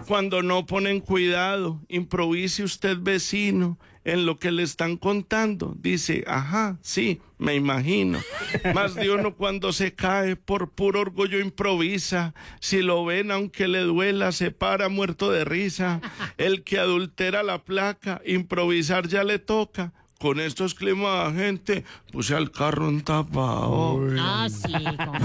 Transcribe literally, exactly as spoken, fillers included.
cuando no ponen cuidado, improvise usted, vecino, en lo que le están contando. Dice, ajá, sí, me imagino. Más de uno cuando se cae por puro orgullo improvisa. Si lo ven, aunque le duela, se para muerto de risa. El que adultera la placa, improvisar ya le toca. Con estos climas, gente, puse al carro un tapado. Ah, sí, con